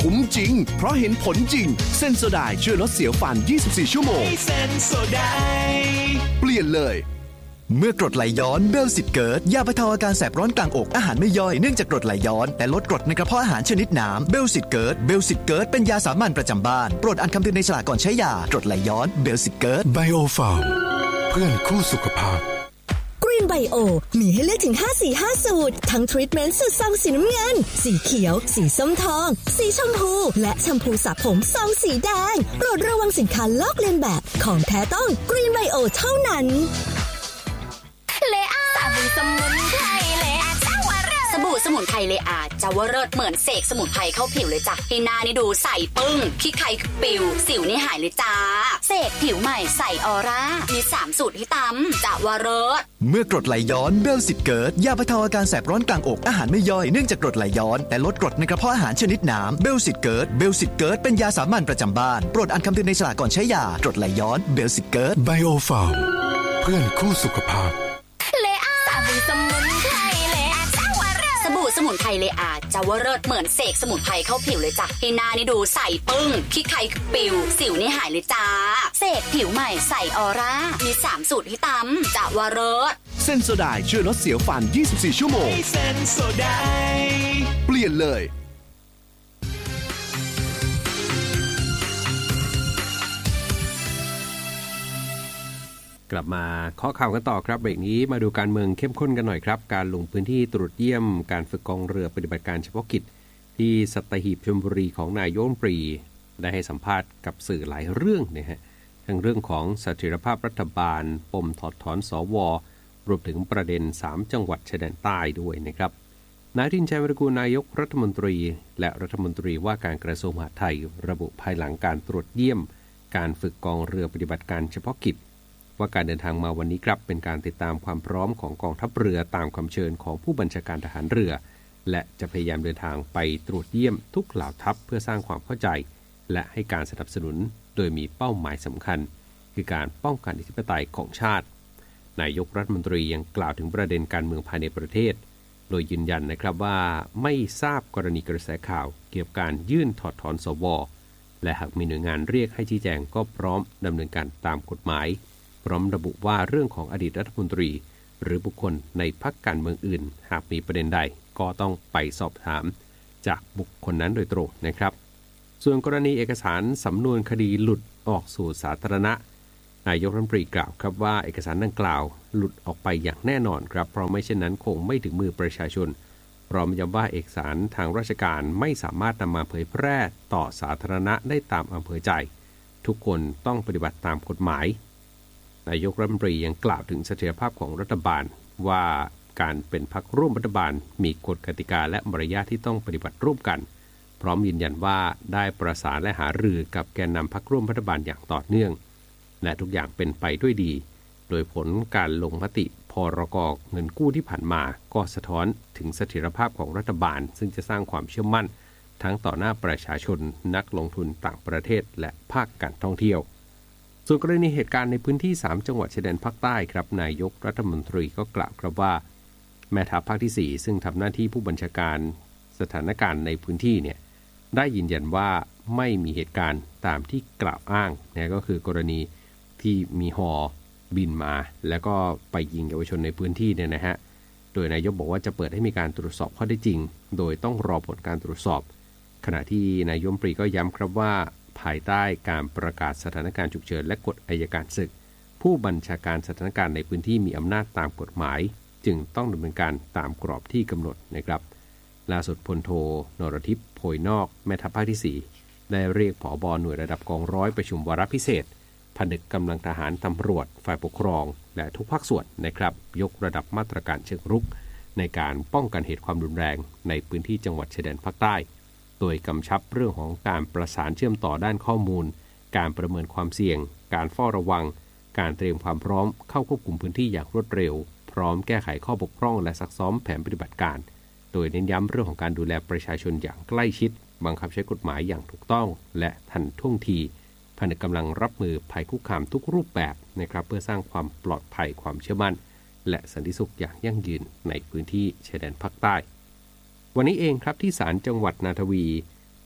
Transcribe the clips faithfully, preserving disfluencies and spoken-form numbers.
คุ้มจริงเพราะเห็นผลจริงเซนโซไดช่วยลดเสียวฟันยี่สิบสี่ชั่วโมงเซนโซไดเปลี่ยนเลยเมื่อกรดไหลย้อนเบลสิตเกิดยาบรรเทาอาการแสบร้อนกลางอกอาหารไม่ย่อยเนื่องจากกรดไหลย้อนแต่ลดกรดในกระเพาะอาหารชนิดน้ำเบลสิตเกิดเบลสิตเกิดเป็นยาสามัญประจำบ้านโปรดอ่านคำเตือนในฉลากก่อนใช้ยากรดไหลย้อนเบลสิตเกิดไบโอฟาร์มเพื่อนคู่สุขภาพกรีนไบโอมีให้เลือกถึงห้าสีห้าสูตรทั้งทรีทเมนต์สูตรซองสีน้ำเงินสีเขียวสีส้มทองสีชมพูและแชมพูสระผมซองสีแดงโปรดระวังสินค้าลอกเลียนแบบของแท้ต้องกรีนไบโอเท่านั้นเลอาสบู่สมุนไพรเลอาเจ้าวเริศสบู่สมุนไพรเลอาเจ้าวเริศเหมือนเสกสมุนไพรเข้าผิวเลยจ้ะให้หน้านี่ดูใสปึ้งขี้ใครปิวสิวนี่หายเลยจ้าเสกผิวใหม่ใสออร่ามีสามสูตรที่ตำเจ้าวเริศเมื่อกรดไหลย้อนเบลสิตเกิดยาบรรเทาอาการแสบร้อนกลางอกอาหารไม่ย่อยเนื่องจากกรดไหลย้อนแต่ลดกรดในกระเพาะอาหารชนิดน้ำเบลสิตเกิดเบลสิตเกิดเป็นยาสามัญประจำบ้านโปรดอ่านคำเตือนในฉลากก่อนใช้ยากรดไหลย้อนเบลสิตเกิดไบโอฟาร์มเพื่อนคู่สุขภาพเลอาสบู่สมุนไพรเลอาเจ้าวเริศสบู่สมุนไพรเลอาเจ้าวเริศเหมือนเสกสมุนไพรเข้าผิวเลยจ้ะให้หน้านี่ดูใสปึ้งขี้ใครปิวสิวนี่หายเลยจ้าเสกผิวใหม่ใสออร่ามีสามสูตรที่ตำเจ้าวเริศเซนโซไดช่วยลดเสียวฟันยี่สิบสี่ชั่วโมงเซนโซไดเปลี่ยนเลยกลับมาเคาะข่าวกันต่อครับเบรกนี้มาดูการเมืองเข้มข้นกันหน่อยครับการลงพื้นที่ตรวจเยี่ยมการฝึกกองเรือปฏิบัติการเฉพาะกิจที่สัตหีบชลบุรีของนายกรัฐมนตรีได้ให้สัมภาษณ์กับสื่อหลายเรื่องนะฮะทั้งเรื่องของเสถียรภาพรัฐบาลปมถอดถอนสวรวมถึงประเด็นสามจังหวัดชายแดนใต้ด้วยนะครับนายทินชัยวรกูลนายกรัฐมนตรีและรัฐมนตรีว่าการกระทรวงมหาดไทยระบุภายหลังการตรวจเยี่ยมการฝึกกองเรือปฏิบัติการเฉพาะกิจว่าการเดินทางมาวันนี้ครับเป็นการติดตามความพร้อมของกองทัพเรือตามคำเชิญของผู้บัญชาการทหารเรือและจะพยายามเดินทางไปตรวจเยี่ยมทุกเหล่าทัพเพื่อสร้างความเข้าใจและให้การสนับสนุนโดยมีเป้าหมายสำคัญคือการป้องกันอธิปไตยของชาตินายกรัฐมนตรียังกล่าวถึงประเด็นการเมืองภายในประเทศโดยยืนยันนะครับว่าไม่ทราบกรณีกระแสข่าวเกี่ยวกับการยื่นถอดถอนสวและหากมีหน่วยงานเรียกให้ชี้แจงก็พร้อมดำเนินการตามกฎหมายพร้อมระบุว่าเรื่องของอดีตรัฐมนตรีหรือบุคคลในพรรคการเมืองอื่นหากมีประเด็นใดก็ต้องไปสอบถามจากบุคคลนั้นโดยตรงนะครับส่วนกรณีเอกสารสำนวนคดีหลุดออกสู่สาธารณะนายกรัฐมนตรีกล่าวครับว่าเอกสารดังกล่าวหลุดออกไปอย่างแน่นอนครับเพราะไม่เช่นนั้นคงไม่ถึงมือประชาชนพร้อมย้ำว่าเอกสารทางราชการไม่สามารถนำมาเผยแพร่ต่อสาธารณะได้ตามอำเภอใจทุกคนต้องปฏิบัติตามกฎหมายนายกรัฐมนตรียังกล่าวถึงเสถียรภาพของรัฐบาลว่าการเป็นพรรคร่วมรัฐบาลมีกฎกติกาและมารยาทที่ต้องปฏิบัติร่วมกันพร้อมยืนยันว่าได้ประสานและหารือกับแกนนำพรรคร่วมรัฐบาลอย่างต่อเนื่องและทุกอย่างเป็นไปด้วยดีโดยผลการลงมติพรก.เงินกู้ที่ผ่านมาก็สะท้อนถึงเสถียรภาพของรัฐบาลซึ่งจะสร้างความเชื่อมั่นทั้งต่อหน้าประชาชนนักลงทุนต่างประเทศและภาคการท่องเที่ยวส่วนกรณีเหตุการณ์ในพื้นที่สามจังหวัดชายแดนภาคใต้ครับนายกรัฐมนตรีก็กล่าวครับว่าแม่ทัพภาคที่สี่ซึ่งทำหน้าที่ผู้บัญชาการสถานการณ์ในพื้นที่เนี่ยได้ยืนยันว่าไม่มีเหตุการณ์ตามที่กล่าวอ้างนะก็คือกรณีที่มีฮอบินมาแล้วก็ไปยิงเยาวชนในพื้นที่เนี่ยนะฮะโดยนายกบอกว่าจะเปิดให้มีการตรวจสอบข้อเท็จจริงโดยต้องรอผลการตรวจสอบขณะที่นายกรัฐมนตรีก็ย้ำครับว่าภายใต้การประกาศสถานการณ์ฉุกเฉินและกฎอัยการศึกผู้บัญชาการสถานการณ์ในพื้นที่มีอำนาจตามกฎหมายจึงต้องดำเนินการตามกรอบที่กำหนดนะครับล่าสุดพลโทนรทิพย์โพยนอกแม่ทัพภาคที่สี่ได้เรียกผบ.หน่วยระดับกองร้อยประชุมวาระพิเศษผนึกกำลังทหารตำรวจฝ่ายปกครองและทุกภาคส่วนนะครับยกระดับมาตรการเชิงรุกในการป้องกันเหตุความรุนแรงในพื้นที่จังหวัดชายแดนภาคใต้โดยกำชับเรื่องของการประสานเชื่อมต่อด้านข้อมูลการประเมินความเสี่ยงการเฝ้าระวังการเตรียมความพร้อมเข้าควบคุมพื้นที่อย่างรวดเร็วพร้อมแก้ไขข้อบกพร่องและซักซ้อมแผนปฏิบัติการโดยเน้นย้ำเรื่องของการดูแลประชาชนอย่างใกล้ชิดบังคับใช้กฎหมายอย่างถูกต้องและทันท่วงทีผนึกกำลังรับมือภัยคุกคามทุกรูปแบบนะครับเพื่อสร้างความปลอดภัยความเชื่อมั่นและสันติสุขอย่างยั่งยืนในพื้นที่ชายแดนภาคใต้วันนี้เองครับที่ศาลจังหวัดนาทวี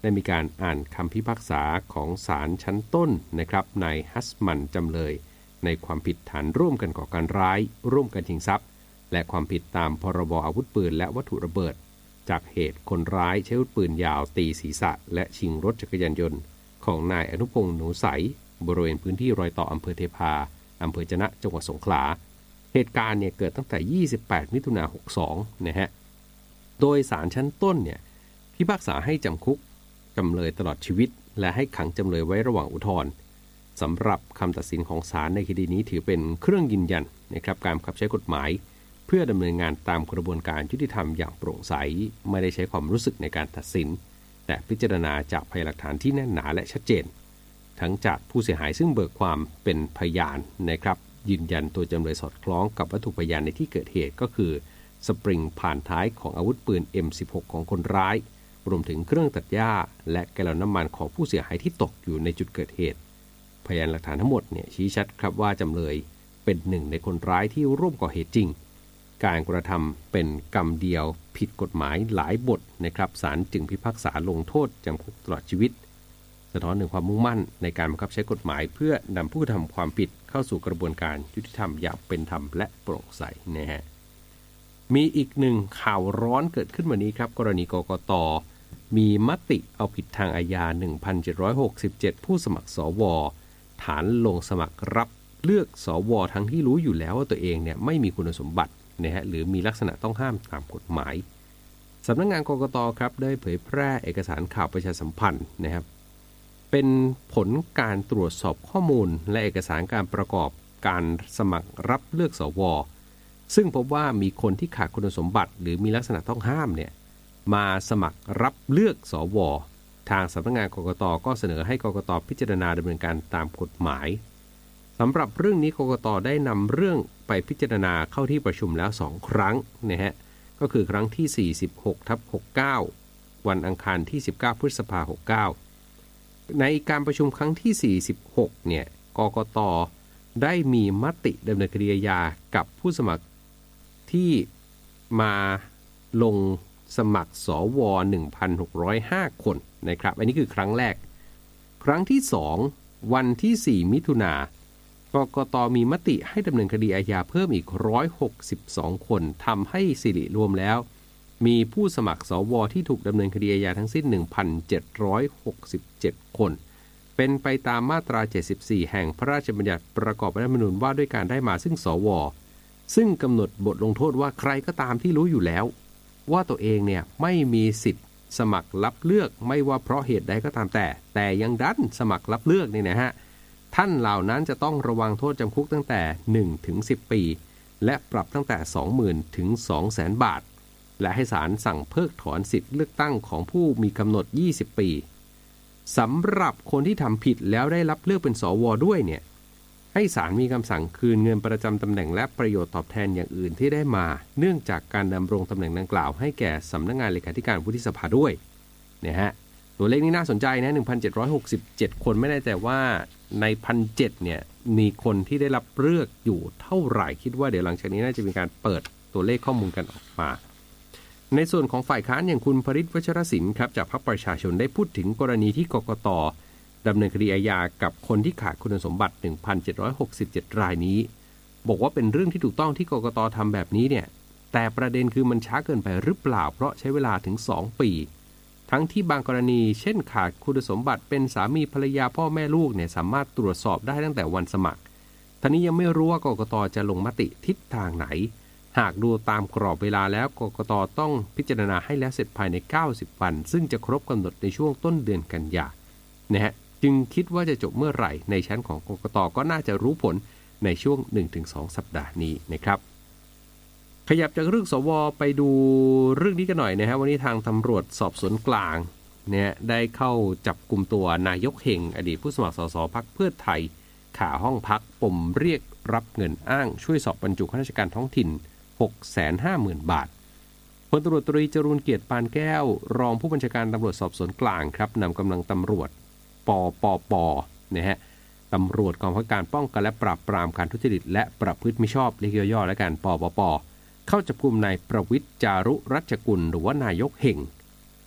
ได้มีการอ่านคำพิพากษาของศาลชั้นต้นนะครับนายฮัสมันจำเลยในความผิดฐานร่วมกันก่อการร้ายร่วมกันชิงทรัพย์และความผิดตามพรบอาวุธปืนและวัตถุระเบิดจากเหตุคนร้ายใช้อาวุธปืนยาวตีศีรษะและชิงรถจักรยานยนต์ของนายอนุพงษ์หนูใสบริเวณพื้นที่รอยต่ออำเภอเทพาอำเภอจะนะจังหวัดสงขลาเหตุการณ์เนี่ยเกิดตั้งแต่ยี่สิบแปดมิถุนายนหกสองนะฮะโดยศาลชั้นต้นเนี่ยพิพากษาให้จำคุกจำเลยตลอดชีวิตและให้ขังจำเลยไว้ระหว่างอุทธรณ์สำหรับคำตัดสินของศาลในคดีนี้ถือเป็นเครื่องยืนยันนะครับการบังคับใช้กฎหมายเพื่อดำเนินงานตามกระบวนการยุติธรรมอย่างโปร่งใสไม่ได้ใช้ความรู้สึกในการตัดสินแต่พิจารณาจากพยานหลักฐานที่แน่นหนาและชัดเจนทั้งจากผู้เสียหายซึ่งเบิกความเป็นพยานนะครับยืนยันตัวจำเลยสอดคล้องกับวัตถุพยานในที่เกิดเหตุก็คือสปริงผ่านท้ายของอาวุธปืน เอ็ม สิบหก ของคนร้ายรวมถึงเครื่องตัดหญ้าและแกลลอนน้ำมันของผู้เสียหายที่ตกอยู่ในจุดเกิดเหตุพยานหลักฐานทั้งหมดเนี่ยชี้ชัดครับว่าจำเลยเป็นหนึ่งในคนร้ายที่ร่วมก่อเหตุจริงการกระทำเป็นกรรมเดียวผิดกฎหมายหลายบทนะครับศาลจึงพิพากษาลงโทษจำคุกตลอดชีวิตสะท้อนถึงความมุ่งมั่นในการบังคับใช้กฎหมายเพื่อนำผู้กระทำความผิดเข้าสู่กระบวนการยุติธรรมอย่างเป็นธรรมและโปร่งใสนะฮะมีอีกหนึ่งข่าวร้อนเกิดขึ้นวันนี้ครับกรณีกกต.มีมติเอาผิดทางอาญา หนึ่งพันเจ็ดร้อยหกสิบเจ็ด ผู้สมัครสวฐานลงสมัครรับเลือกสวทั้งที่รู้อยู่แล้วว่าตัวเองเนี่ยไม่มีคุณสมบัตินะฮะหรือมีลักษณะต้องห้ามตามกฎหมายสำนักงานกกต.ครับได้เผยแพร่เอกสารข่าวประชาสัมพันธ์นะครับเป็นผลการตรวจสอบข้อมูลและเอกสารการประกอบการสมัครรับเลือกสวซึ่งพบว่ามีคนที่ขาดคุณสมบัติหรือมีลักษณะต้องห้ามเนี่ยมาสมัครรับเลือกสวทางสำนักงานกกต.ก็เสนอให้กกต.พิจารณาดำเนินการตามกฎหมายสำหรับเรื่องนี้กกต.ได้นำเรื่องไปพิจารณาเข้าที่ประชุมแล้วสองครั้งนะฮะก็คือครั้งที่ สี่สิบหกทับหกสิบเก้า วันอังคารที่ สิบเก้า พฤษภาคม หกสิบเก้า ในการประชุมครั้งที่ สี่สิบหก เนี่ยกกต.ได้มีมติดำเนินคดีอาญากับผู้สมัครที่มาลงสมัครสว หนึ่งพันหกร้อยห้า คนนะครับอันนี้คือครั้งแรกครั้งที่สองวันที่ สี่มิถุนายนกกต.มีมติให้ดำเนินคดีอาญาเพิ่มอีกหนึ่งร้อยหกสิบสองคนทำให้สิริรวมแล้วมีผู้สมัครสวที่ถูกดำเนินคดีอาญาทั้งสิ้น หนึ่งพันเจ็ดร้อยหกสิบเจ็ด คนเป็นไปตามมาตราเจ็ดสิบสี่แห่งพระราชบัญญัติประกอบรัฐธรรมนูญว่าด้วยการได้มาซึ่งสวซึ่งกำหนดบทลงโทษว่าใครก็ตามที่รู้อยู่แล้วว่าตัวเองเนี่ยไม่มีสิทธิ์สมัครรับเลือกไม่ว่าเพราะเหตุใดก็ตามแต่แต่ยังดันสมัครรับเลือกเนี่ยนะฮะท่านเหล่านั้นจะต้องระวังโทษจำคุกตั้งแต่หนึ่งถึงสิบปีและปรับตั้งแต่ สองหมื่น ถึง สองแสน บาทและให้ศาลสั่งเพิกถอนสิทธิ์เลือกตั้งของผู้มีกำหนดยี่สิบปีสำหรับคนที่ทำผิดแล้วได้รับเลือกเป็นสวด้วยเนี่ยให้ศาลมีคำสั่งคืนเงินประจำตำแหน่งและประโยชน์ตอบแทนอย่างอื่นที่ได้มาเนื่องจากการดำรงตำแหน่งดังกล่าวให้แก่สำนักงานเลขาธิการวุฒิสภาด้วยนะฮะตัวเลขนี้น่าสนใจนะ หนึ่งพันเจ็ดร้อยหกสิบเจ็ด คนไม่แน่ใจว่าใน หนึ่งพันเจ็ดร้อย เนี่ยมีคนที่ได้รับเลือกอยู่เท่าไหร่คิดว่าเดี๋ยวหลังจากนี้น่าจะมีการเปิดตัวเลขข้อมูลกันออกมาในส่วนของฝ่ายค้านอย่างคุณพริษ วัชรศิลป์ครับจากพรรคประชาชนได้พูดถึงกรณีที่กกต.ดำเนินคดีอาญากับคนที่ขาดคุณสมบัติ หนึ่งพันเจ็ดร้อยหกสิบเจ็ด รายนี้บอกว่าเป็นเรื่องที่ถูกต้องที่กกต.ทำแบบนี้เนี่ยแต่ประเด็นคือมันช้าเกินไปหรือเปล่าเพราะใช้เวลาถึงสองปีทั้งที่บางกรณีเช่นขาดคุณสมบัติเป็นสามีภรรยาพ่อแม่ลูกเนี่ยสามารถตรวจสอบได้ตั้งแต่วันสมัครท่านี้ยังไม่รู้ว่ากกต.จะลงมติทิศทางไหนหากดูตามกรอบเวลาแล้วกกต.ต้องพิจารณาให้แล้วเสร็จภายในเก้าสิบวันซึ่งจะครบกำหนดในช่วงต้นเดือนกันยายนนะฮะจึงคิดว่าจะจบเมื่อไหร่ในชั้นของกกต.ก็น่าจะรู้ผลในช่วง หนึ่งถึงสอง สัปดาห์นี้นะครับขยับจากเรื่องสวไปดูเรื่องนี้กันหน่อยนะฮะวันนี้ทางตำรวจสอบสวนกลางเนี่ยได้เข้าจับกุมตัวนายกเฮงอดีตผู้สมัครสสพรรคเพื่อไทยขาห้องพักปมเรียกรับเงินอ้างช่วยสอบบรรจุข้าราชการท้องถิ่น หกแสนห้าหมื่น บาทพลตำรวจตรีจรูญเกียรติปานแก้วรองผู้บัญชาการตำรวจสอบสวนกลางครับนำกำลังตำรวจปปปนะฮะตำรวจกองบังคับการป้องกันและปราบปรามการทุจริตและประพฤติมิชอบเรียกย่อๆและการปปปเข้าจับกุมนายประวิตรจารุรัชกุลหรือว่านายกเฮง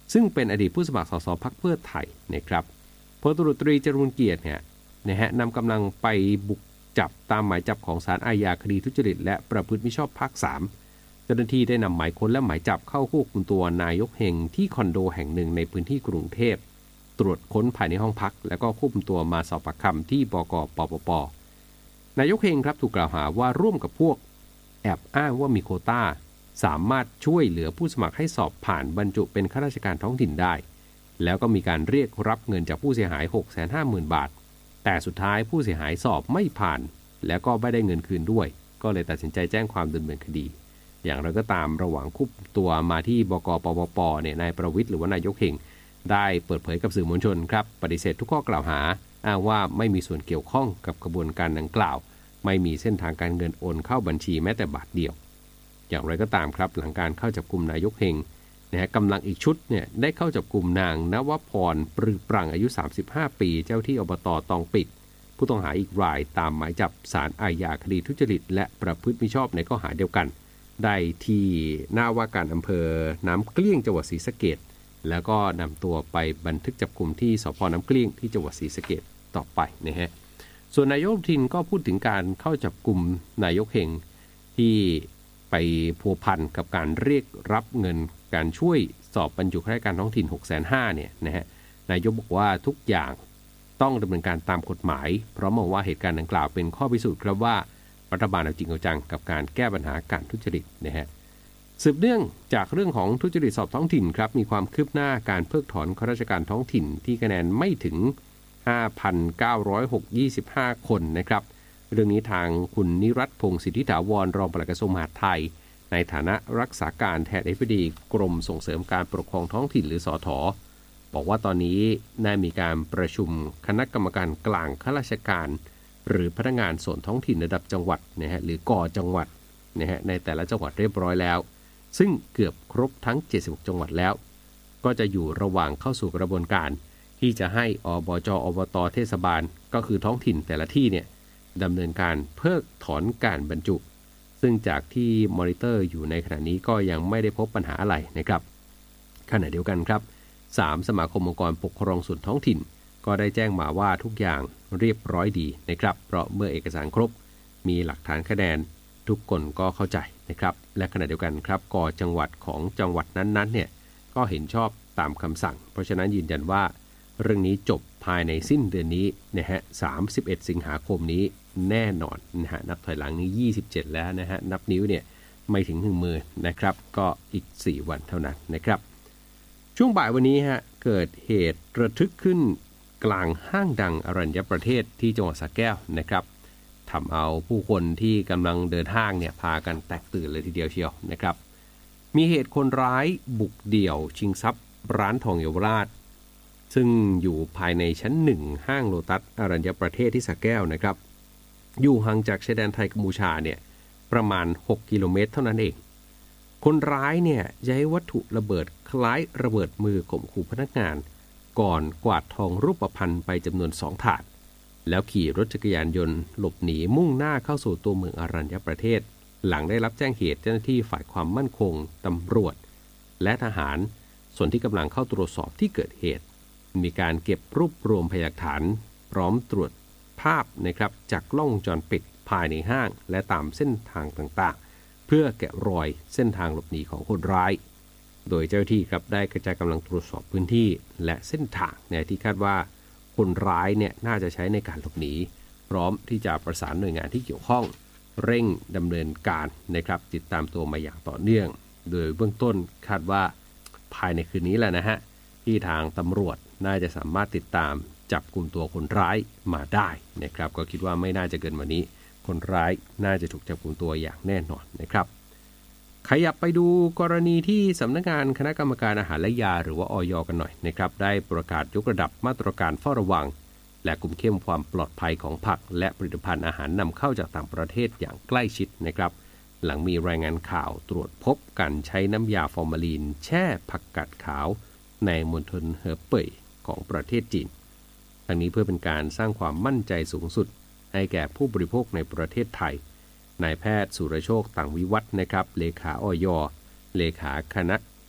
ซึ่งเป็นอดีตผู้สมัครสสพรรคเพื่อไทยนะครับพลตำรวจตรีจรูญเกียรติเนี่ยนะฮะนำกำลังไปบุกจับตามหมายจับของศาลอาญาคดีทุจริตและประพฤติมิชอบภาคสามเจ้าหน้าที่ได้นำหมายค้นและหมายจับเข้าควบคุมตัวนายกเฮงที่คอนโดแห่งหนึ่งในพื้นที่กรุงเทพตรวจค้นภายในห้องพักแล้วก็ควบคุมตัวมาสอบปากคำที่บก.ปปป.นายกเฮงครับถูกกล่าวหาว่าร่วมกับพวกแอบอ้างว่ามีโควต้าสามารถช่วยเหลือผู้สมัครให้สอบผ่านบรรจุเป็นข้าราชการท้องถิ่นได้แล้วก็มีการเรียกรับเงินจากผู้เสียหาย หกแสนห้าหมื่น บาทแต่สุดท้ายผู้เสียหายสอบไม่ผ่านแล้วก็ไม่ได้เงินคืนด้วยก็เลยตัดสินใจแจ้งความดำเนินคดีอย่างไรก็ตามระหว่างควบคุมตัวมาที่บก.ปปป.เนี่ยนายประวิตรหรือว่านายกเฮงได้เปิดเผยกับสื่อมวลชนครับปฏิเสธทุกข้อกล่าวหาอ้างว่าไม่มีส่วนเกี่ยวข้องกับกระบวนการดังกล่าวไม่มีเส้นทางการเงินโอนเข้าบัญชีแม้แต่บาทเดียวอย่างไรก็ตามครับหลังการเข้าจับกุมนายกเฮงนะฮะกำลังอีกชุดเนี่ยได้เข้าจับกุมนางนวพรปรือปรังอายุสามสิบห้าปีเจ้าที่อบต.ตองปิดผู้ต้องหาอีกรายตามหมายจับศาลอาญาคดีทุจริตและประพฤติมิชอบในข้อหาเดียวกันได้ที่หน้าว่าการอำเภอน้ำเกลี้ยงจังหวัดศรีสะเกษแล้วก็นำตัวไปบันทึกจับกุมที่สภ.น้ำเกลี้ยงที่จังหวัดศรีสะเกษต่อไปนะฮะส่วนนายกทินก็พูดถึงการเข้าจับกุมนายกเฮงที่ไปพัวพันกับการเรียกรับเงินการช่วยสอบบรรจุข้าราชการท้องถิ่น หกแสนห้าหมื่น เนี่ยนะฮะนายกบอกว่าทุกอย่างต้องดำเนินการตามกฎหมายเพราะมองว่าเหตุการณ์ดังกล่าวเป็นข้อพิสูจน์ครับว่ารัฐบาลเอาจริงเอาจังกับการแก้ปัญหาการทุจริตนะฮะสืบเนื่องจากเรื่องของทุจริตสอบท้องถิ่นครับมีความคืบหน้าการเพิกถอนข้าราชการท้องถิ่นที่คะแนนไม่ถึง ห้าพันเก้าร้อยยี่สิบห้า คนนะครับเรื่องนี้ทางคุณนิรัตน์พงศ์สิทธิถาวรรองปลัดกระทรวงมหาดไทยในฐานะรักษาการแทนอธิบดีกรมส่งเสริมการปกครองท้องถิ่นหรือสท.บอกว่าตอนนี้ได้มีการประชุมคณะกรรมการกลางข้าราชการหรือพนักงานส่วนท้องถิ่นระดับจังหวัดนะฮะหรือกจังหวัดนะฮะในแต่ละจังหวัดเรียบร้อยแล้วซึ่งเกือบครบทั้งเจ็ดสิบหกจังหวัดแล้วก็จะอยู่ระหว่างเข้าสู่กระบวนการที่จะให้อบจ.อบต.เทศบาลก็คือท้องถิ่นแต่ละที่เนี่ยดำเนินการเพิกถอนการบรรจุซึ่งจากที่มอนิเตอร์อยู่ในขณะนี้ก็ยังไม่ได้พบปัญหาอะไรนะครับขณะเดียวกันครับสามสมาคมองค์กรปกครองส่วนท้องถิ่นก็ได้แจ้งมาว่าทุกอย่างเรียบร้อยดีนะครับเพราะเมื่อเอกสารครบมีหลักฐานคะแนนทุกคนก็เข้าใจนะครับและขณะเดียวกันครับกจังหวัดของจังหวัดนั้นๆเนี่ยก็เห็นชอบตามคำสั่งเพราะฉะนั้นยืนยันว่าเรื่องนี้จบภายในสิ้นเดือนนี้นะฮะสามสิบเอ็ดสิงหาคมนี้แน่นอนนะฮะนับถอยหลังนี้ยี่สิบเจ็ดแล้วนะฮะนับนิ้วเนี่ยไม่ถึงหนึ่งมือนะครับก็อีกสี่วันเท่านั้นนะครับช่วงบ่ายวันนี้ฮะเกิดเหตุระทึกขึ้นกลางห้างดังอรัญญประเทศที่จังหวัดสระแก้วนะครับทำเอาผู้คนที่กำลังเดินห้างเนี่ยพากันแตกตื่นเลยทีเดียวเชียวนะครับมีเหตุคนร้ายบุกเดี่ยวชิงทรัพย์ร้านทองเยาวราชซึ่งอยู่ภายในชั้นหนึ่งห้างโลตัสอรัญญประเทศที่สระแก้วนะครับอยู่ห่างจากชายแดนไทยกัมพูชาเนี่ยประมาณหกกิโลเมตรเท่านั้นเองคนร้ายเนี่ยใช้วัตถุระเบิดคล้ายระเบิดมือข่มขู่พนักงานก่อนกวาดทองรูปพรรณไปจำนวนสองถาดแล้วขี่รถจักรยานยนต์หลบหนีมุ่งหน้าเข้าสู่ตัวเมืองอรัญญประเทศหลังได้รับแจ้งเหตุเจ้าหน้าที่ฝ่ายความมั่นคงตำรวจและทหารส่วนที่กำลังเข้าตรวจสอบที่เกิดเหตุมีการเก็บรวบรวมพยานหลักฐานพร้อมตรวจภาพนะครับจากกล้องวงจรปิดภายในห้างและตามเส้นทางต่างๆเพื่อแกะรอยเส้นทางหลบหนีของคนร้ายโดยเจ้าหน้าที่ครับได้กระจายกำลังตรวจสอบพื้นที่และเส้นทางเนี่ยที่คาดว่าคนร้ายเนี่ยน่าจะใช้ในการหลบหนีพร้อมที่จะประสานหน่วยงานที่เกี่ยวข้องเร่งดำเนินการนะครับติดตามตัวมาอย่างต่อเนื่องโดยเบื้องต้นคาดว่าภายในคืนนี้แหละนะฮะที่ทางตำรวจน่าจะสามารถติดตามจับกลุ่มตัวคนร้ายมาได้นะครับก็คิดว่าไม่น่าจะเกินวันนี้คนร้ายน่าจะถูกจับกลุ่มตัวอย่างแน่นอนนะครับขยับไปดูกรณีที่สำนักงานคณะกรรมการอาหารและยาหรือว่าอย.กันหน่อยนะครับได้ประกาศยกระดับมาตรการเฝ้าระวังและคุมเข้มความปลอดภัยของผักและผลิตภัณฑ์อาหารนำเข้าจากต่างประเทศอย่างใกล้ชิดนะครับหลังมีรายงานข่าวตรวจพบการใช้น้ำยาฟอร์มาลีนแช่ผักกาดขาวในมณฑลเหอเป่ยของประเทศจีนทั้งนี้เพื่อเป็นการสร้างความมั่นใจสูงสุดให้แก่ผู้บริโภคในประเทศไทยนายแพทย์สุรโชคต่างวิวัฒน์นะครับเลขาอย.เลขาคณะ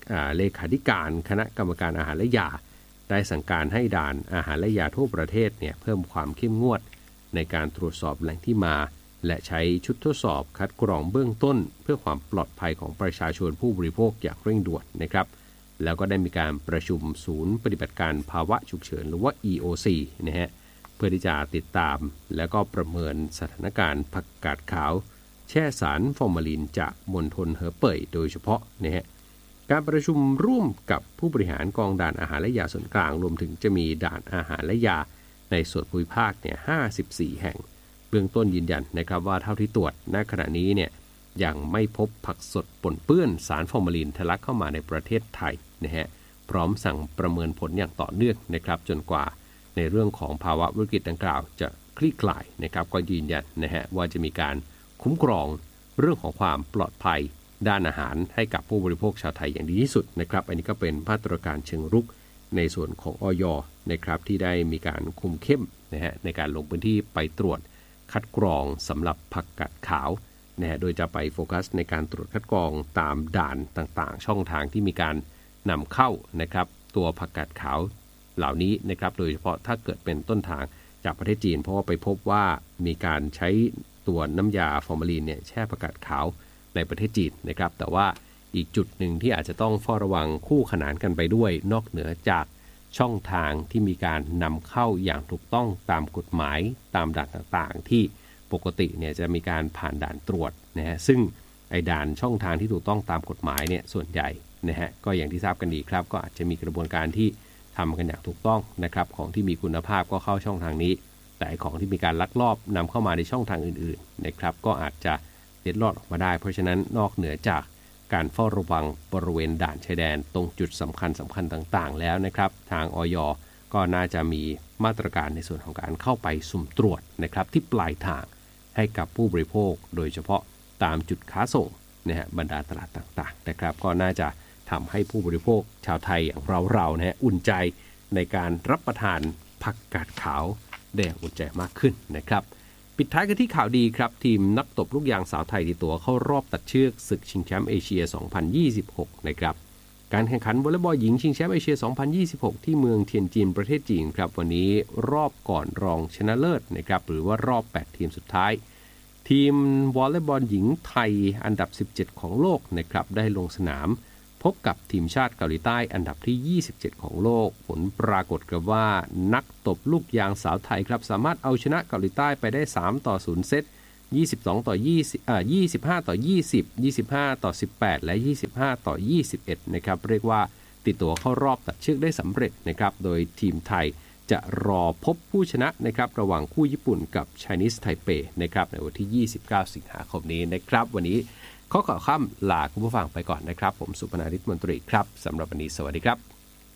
เลขาธิการคณะกรรมการอาหารและยาได้สั่งการให้ด่านอาหารและยาทั่วประเทศเนี่ยเพิ่มความเข้มงวดในการตรวจสอบแหล่งที่มาและใช้ชุดทดสอบคัดกรองเบื้องต้นเพื่อความปลอดภัยของประชาชนผู้บริโภคอย่างเร่งด่วนนะครับแล้วก็ได้มีการประชุมศูนย์ปฏิบัติการภาวะฉุกเฉินหรือว่า อี โอ ซี นะฮะเพื่อที่จะติดตามและก็ประเมินสถานการณ์ผักกาดขาวแช่สารฟอร์มาลินจากมณฑลเหอเป่ยโดยเฉพาะนะฮะการประชุมร่วมกับผู้บริหารกองด่านอาหารและยาส่วนกลางรวมถึงจะมีด่านอาหารและยาในส่วนภูมิภาคเนี่ยห้าสิบสี่แห่งเบื้องต้นยืนยันนะครับว่าเท่าที่ตรวจณขณะนี้เนี่ยยังไม่พบผักสดปนเปื้อนสารฟอร์มาลินทะลักเข้ามาในประเทศไทยนะฮะพร้อมสั่งประเมินผลอย่างต่อเนื่องนะครับจนกว่าในเรื่องของภาวะวิกฤตดังกล่าวจะคลี่คลายนะครับก็ยืนยันนะฮะว่าจะมีการคุ้มครองเรื่องของความปลอดภัยด้านอาหารให้กับผู้บริโภคชาวไทยอย่างดีที่สุดนะครับอันนี้ก็เป็นมาตรการเชิงรุกในส่วนของอย.นะครับที่ได้มีการคุมเข้มนะฮะในการลงพื้นที่ไปตรวจคัดกรองสำหรับผักกาดขาวนะฮะโดยจะไปโฟกัสในการตรวจคัดกรองตามด่านต่างๆช่องทางที่มีการนำเข้านะครับตัวผักกาดขาวเหล่านี้นะครับโดยเฉพาะถ้าเกิดเป็นต้นทางจากประเทศจีนเพราะว่าไปพบว่ามีการใช้ตัวน้ำยาฟอร์มาลีนเนี่ยแช่ผักกาดขาวในประเทศจีนนะครับแต่ว่าอีกจุดหนึ่งที่อาจจะต้องเฝ้าระวังคู่ขนานกันไปด้วยนอกเหนือจากช่องทางที่มีการนำเข้าอย่างถูกต้องตามกฎหมายตามด่านต่างๆที่ปกติเนี่ยจะมีการผ่านด่านตรวจนะฮะซึ่งไอ้ด่านช่องทางที่ถูกต้องตามกฎหมายเนี่ยส่วนใหญ่นะฮะก็อย่างที่ทราบกันดีครับก็อาจจะมีกระบวนการที่ทำกันอย่างถูกต้องนะครับของที่มีคุณภาพก็เข้าช่องทางนี้แต่ของที่มีการลักลอบนำเข้ามาในช่องทางอื่นๆนะครับก็อาจจะเล็ดลอดออกมาได้เพราะฉะนั้นนอกเหนือจากการเฝ้าระวังบริเวณด่านชายแดนตรงจุดสำคัญสำคัญต่างๆแล้วนะครับทางอย.ก็น่าจะมีมาตรการในส่วนของการเข้าไปสุ่มตรวจนะครับที่ปลายทางให้กับผู้บริโภคโดยเฉพาะตามจุดค้าส่งนะฮะบรรดาตลาดต่างๆนะครับก็น่าจะทำให้ผู้บริโภคชาวไทยอย่างเราๆนะฮะอุ่นใจในการรับประทานผักกาดขาวได้อย่างอุ่นใจมากขึ้นนะครับปิดท้ายกันที่ข่าวดีครับทีมนักตบลูกยางสาวไทยที่ตัวเข้ารอบตัดเชือกศึกชิงแชมป์เอเชีย สองพันยี่สิบหก นะครับการแข่งขันวอลเลย์บอลหญิงชิงแชมป์เอเชีย สองพันยี่สิบหก ที่เมืองเทียนจินประเทศจีนครับวันนี้รอบก่อนรองชนะเลิศนะครับหรือว่ารอบแปดทีมสุดท้ายทีมวอลเลย์บอลหญิงไทยอันดับสิบเจ็ดของโลกนะครับได้ลงสนามพบกับทีมชาติเกาหลีใต้อันดับที่ยี่สิบเจ็ดของโลกผลปรากฏกับว่านักตบลูกยางสาวไทยครับสามารถเอาชนะเกาหลีใต้ไปได้สามต่อศูนย์เซตยี่สิบสองต่อยี่สิบอ่ายี่สิบห้าต่อยี่สิบ ยี่สิบห้าต่อสิบแปดและยี่สิบห้าต่อยี่สิบเอ็ดนะครับเรียกว่าติดตัวเข้ารอบตัดเชือกได้สำเร็จนะครับโดยทีมไทยจะรอพบผู้ชนะนะครับระหว่างคู่ญี่ปุ่นกับ Chinese Taipei นะครับในวันที่ยี่สิบเก้าสิงหาคมนี้นะครับวันนี้ข้อข่าวค่ำลาคุณผู้ฟังไปก่อนนะครับผมสุพนาริศมนตรีครับสำหรับวันนี้สวัสดีครับ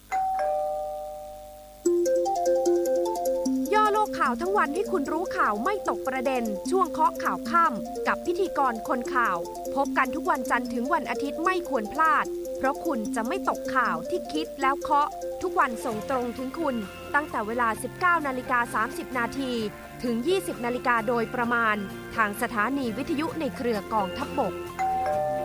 ย่อโลกข่าวทั้งวันให้คุณรู้ข่าวไม่ตกประเด็นช่วงเคาะข่าวค่ำกับพิธีกรคนข่าวพบกันทุกวันจันทร์ถึงวันอาทิตย์ไม่ควรพลาดเพราะคุณจะไม่ตกข่าวที่คิดแล้วเคาะทุกวันส่งตรงถึงคุณตั้งแต่เวลา สิบเก้านาฬิกาสามสิบนาทีถึง ยี่สิบนาฬิกาโดยประมาณทางสถานีวิทยุในเครือกองทัพบก